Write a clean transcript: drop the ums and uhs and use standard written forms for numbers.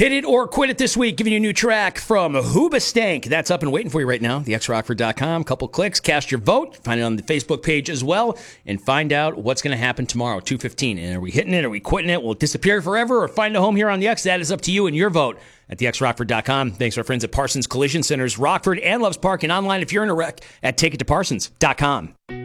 Hit it or quit it this week, giving you a new track from Hoobastank. That's up and waiting for you right now, thexrockford.com. Couple clicks, cast your vote, find it on the Facebook page as well, and find out what's going to happen tomorrow, 2:15. And are we hitting it? Are we quitting it? Will it disappear forever or find a home here on the X? That is up to you and your vote at thexrockford.com. Thanks to our friends at Parsons Collision Centers, Rockford and Loves Park, and online if you're in a wreck at takeittoparsons.com.